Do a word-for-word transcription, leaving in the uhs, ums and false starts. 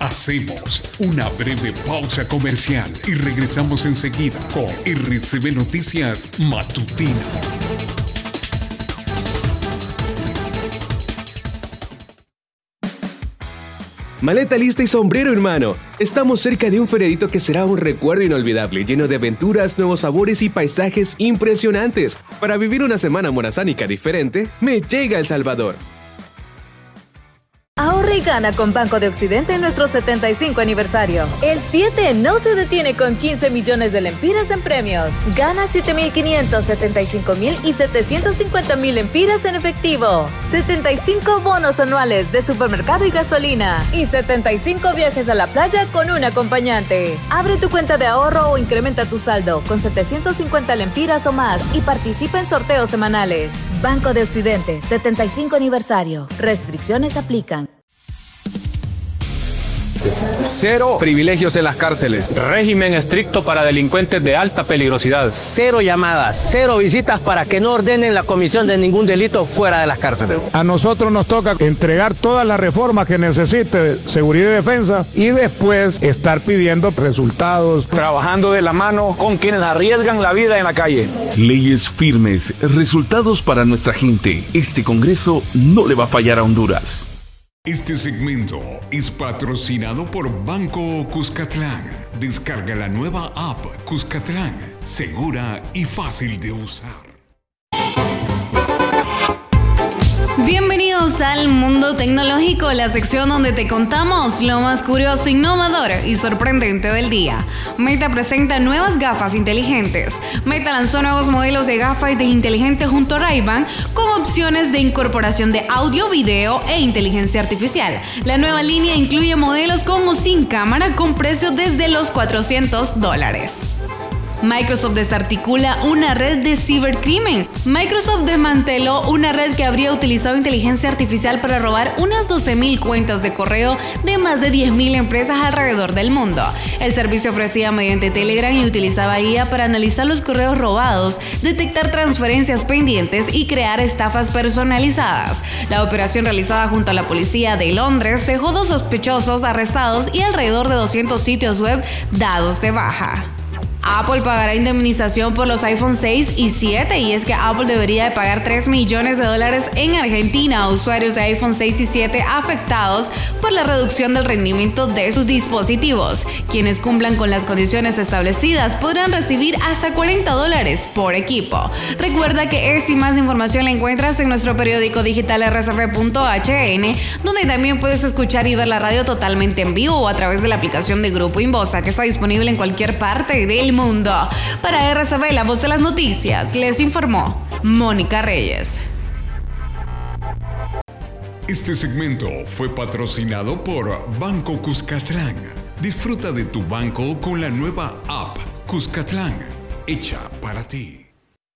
Hacemos una breve pausa comercial y regresamos enseguida con R C B Noticias Matutino. Maleta lista y sombrero en mano. Estamos cerca de un feriadito que será un recuerdo inolvidable, lleno de aventuras, nuevos sabores y paisajes impresionantes. Para vivir una semana morazánica diferente, me llega El Salvador. Ahorra y gana con Banco de Occidente en nuestro setenta y cinco aniversario. El siete no se detiene con quince millones de lempiras en premios. Gana siete mil quinientos, setenta y cinco mil y setecientos cincuenta mil lempiras en efectivo. setenta y cinco bonos anuales de supermercado y gasolina. Y setenta y cinco viajes a la playa con un acompañante. Abre tu cuenta de ahorro o incrementa tu saldo con setecientos cincuenta lempiras o más y participa en sorteos semanales. Banco de Occidente, setenta y cinco aniversario. Restricciones aplican. Cero privilegios en las cárceles. Régimen estricto para delincuentes de alta peligrosidad. Cero llamadas, cero visitas para que no ordenen la comisión de ningún delito fuera de las cárceles. A nosotros nos toca entregar todas las reformas que necesite seguridad y defensa y después estar pidiendo resultados. Trabajando de la mano con quienes arriesgan la vida en la calle. Leyes firmes, resultados para nuestra gente. Este Congreso no le va a fallar a Honduras. Este segmento es patrocinado por Banco Cuscatlán. Descarga la nueva app Cuscatlán, segura y fácil de usar. Bienvenidos al Mundo Tecnológico, la sección donde te contamos lo más curioso, innovador y sorprendente del día. Meta presenta nuevas gafas inteligentes. Meta lanzó nuevos modelos de gafas de inteligentes junto a Ray-Ban con opciones de incorporación de audio, video e inteligencia artificial. La nueva línea incluye modelos con o sin cámara con precios desde los cuatrocientos dólares. Microsoft desarticula una red de cibercrimen. Microsoft desmanteló una red que habría utilizado inteligencia artificial para robar unas doce mil cuentas de correo de más de diez mil empresas alrededor del mundo. El servicio ofrecía mediante Telegram y utilizaba I A para analizar los correos robados, detectar transferencias pendientes y crear estafas personalizadas. La operación realizada junto a la policía de Londres dejó dos sospechosos arrestados y alrededor de doscientos sitios web dados de baja. Apple pagará indemnización por los iPhone seis y siete y es que Apple debería de pagar tres millones de dólares en Argentina a usuarios de iPhone seis y siete afectados por la reducción del rendimiento de sus dispositivos. Quienes cumplan con las condiciones establecidas podrán recibir hasta cuarenta dólares por equipo. Recuerda que esta y más información la encuentras en nuestro periódico digital R C B punto H N, donde también puedes escuchar y ver la radio totalmente en vivo o a través de la aplicación de Grupo Inbosa, que está disponible en cualquier parte del mundo. Para R C B, la voz de las noticias, les informó Mónica Reyes. Este segmento fue patrocinado por Banco Cuscatlán. Disfruta de tu banco con la nueva app Cuscatlán, hecha para ti.